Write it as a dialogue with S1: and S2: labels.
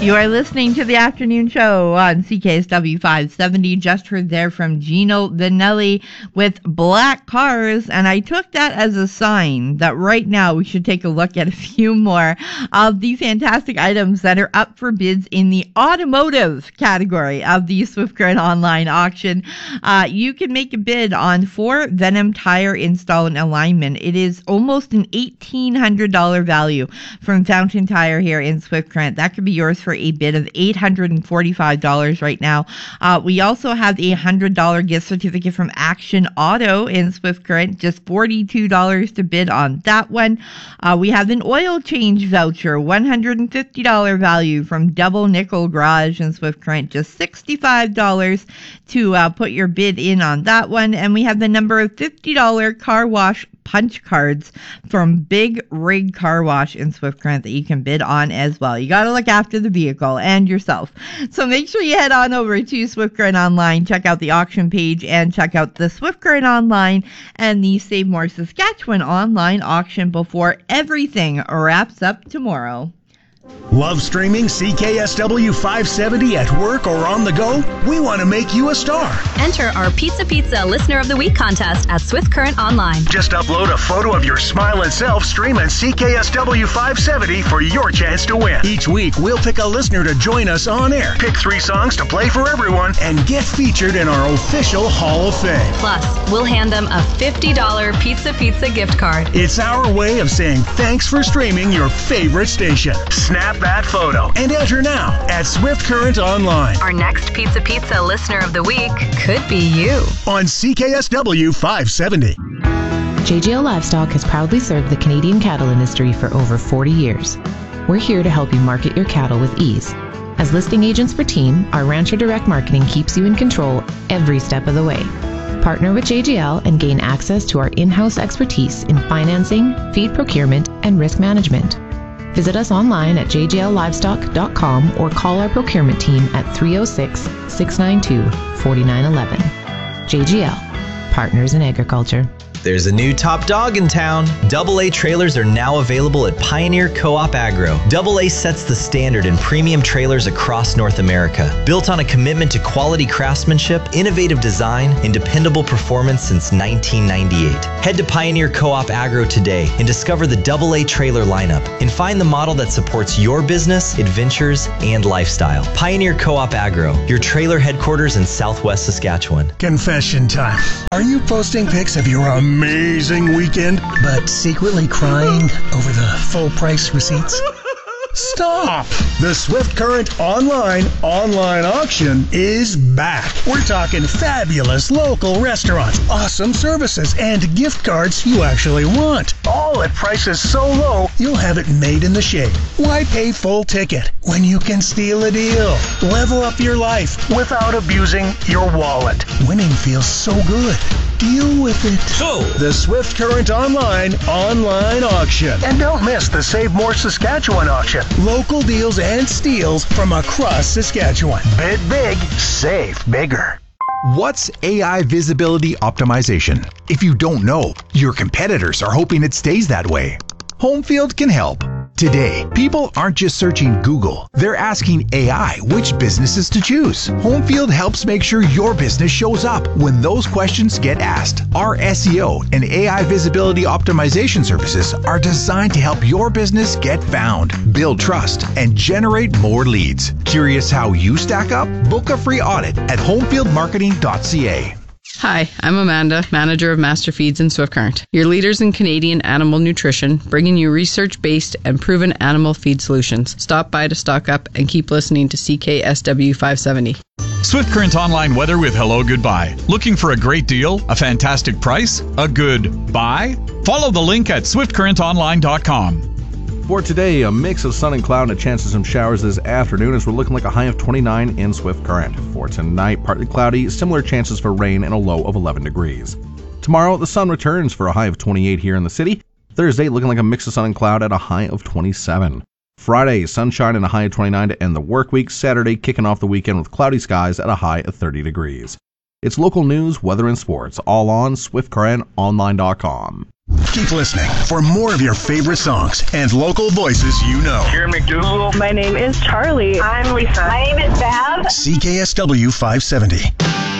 S1: You are listening to the afternoon show on CKSW 570. Just heard there from Gino Vanelli with Black Cars, and I took that as a sign that right now we should take a look at a few more of the fantastic items that are up for bids in the automotive category of the Swift Current online auction. You can make a bid on 4 Venom tire install and alignment. It is almost an $1,800 value from Fountain Tire here in Swift Current. That could be yours for a bid of $845 right now. We also have a $100 gift certificate from Action Auto in Swift Current, just $42 to bid on that one. We have an oil change voucher, $150 value from Double Nickel Garage in Swift Current, just $65 to put your bid in on that one. And we have the number of $50 car wash punch cards from Big Rig Car Wash in Swift Current that you can bid on as well. You got to look after the vehicle and yourself. So make sure you head on over to Swift Current Online, check out the auction page, and check out the Swift Current Online and the Save More Saskatchewan online auction before everything wraps up tomorrow.
S2: Love streaming CKSW 570 at work or on the go? We want to make you a star.
S3: Enter our Pizza Listener of the Week contest at Swift Current Online.
S2: Just upload a photo of your smiling self streaming CKSW 570 for your chance to win. Each week, we'll pick a listener to join us on air, pick 3 songs to play for everyone, and get featured in our official Hall of Fame.
S3: Plus, we'll hand them a $50 Pizza gift card.
S2: It's our way of saying thanks for streaming your favorite station. Snap that photo and enter now at Swift Current Online.
S3: Our next Pizza Listener of the Week could be you.
S2: On CKSW 570.
S4: JGL Livestock has proudly served the Canadian cattle industry for over 40 years. We're here to help you market your cattle with ease. As listing agents for Team, our Rancher Direct Marketing keeps you in control every step of the way. Partner with JGL and gain access to our in-house expertise in financing, feed procurement, and risk management. Visit us online at jgllivestock.com or call our procurement team at 306-692-4911. JGL, Partners in Agriculture.
S5: There's a new top dog in town. AA trailers are now available at Pioneer Co-op Agro. AA sets the standard in premium trailers across North America. Built on a commitment to quality craftsmanship, innovative design, and dependable performance since 1998. Head to Pioneer Co-op Agro today and discover the AA trailer lineup and find the model that supports your business, adventures, and lifestyle. Pioneer Co-op Agro, your trailer headquarters in Southwest Saskatchewan.
S2: Confession time. Are you posting pics of your amazing weekend, but secretly crying over the full price receipts? Stop! The Swift Current online auction is back. We're talking fabulous local restaurants, awesome services, and gift cards you actually want. All at prices so low, you'll have it made in the shade. Why pay full ticket when you can steal a deal? Level up your life without abusing your wallet. Winning feels so good. Deal with it. So, the Swift Current online auction. And don't miss the Save More Saskatchewan auction. Local deals and steals from across Saskatchewan. Bid big, save bigger.
S6: What's AI visibility optimization? If you don't know, your competitors are hoping it stays that way. Homefield can help. Today, people aren't just searching Google. They're asking AI which businesses to choose. Homefield helps make sure your business shows up when those questions get asked. Our SEO and AI visibility optimization services are designed to help your business get found, build trust, and generate more leads. Curious how you stack up? Book a free audit at homefieldmarketing.ca.
S7: Hi, I'm Amanda, manager of Master Feeds in Swift Current, your leaders in Canadian animal nutrition, bringing you research-based and proven animal feed solutions. Stop by to stock up and keep listening to CKSW 570.
S8: Swift Current Online weather with Hello Goodbye. Looking for a great deal, a fantastic price, a good buy? Follow the link at swiftcurrentonline.com.
S9: For today, a mix of sun and cloud and a chance of some showers this afternoon as we're looking like a high of 29 in Swift Current. For tonight, partly cloudy, similar chances for rain and a low of 11 degrees. Tomorrow, the sun returns for a high of 28 here in the city. Thursday, looking like a mix of sun and cloud at a high of 27. Friday, sunshine and a high of 29 to end the work week. Saturday, kicking off the weekend with cloudy skies at a high of 30 degrees. It's local news, weather, and sports, all on SwiftCurrentOnline.com.
S2: Keep listening for more of your favorite songs and local voices you know.
S10: Here McDougal.
S11: My name is Charlie.
S12: I'm Lisa. My name is Bev.
S2: CKSW 570.